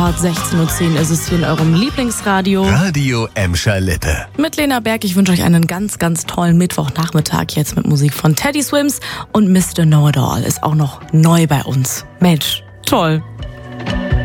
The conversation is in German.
Start. 16:10 Uhr ist es hier in eurem Lieblingsradio. Radio Emscher Lippe. Mit Lena Berg. Ich wünsche euch einen ganz, ganz tollen Mittwochnachmittag jetzt mit Musik von Teddy Swims und Mr. Know-It-All ist auch noch neu bei uns. Mensch, toll.